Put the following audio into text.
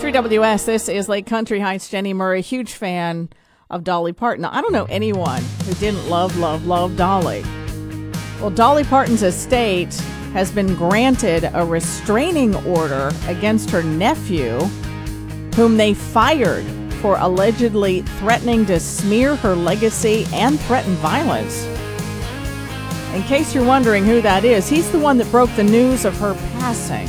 WS, this is Lake Country Heights. Jenny Murray, huge fan of Dolly Parton. Now, I don't know anyone who didn't love Dolly. Well, Dolly Parton's estate has been granted a restraining order against her nephew, whom they fired for allegedly threatening to smear her legacy and threaten violence. In case you're wondering who that is, he's the one that broke the news of her passing.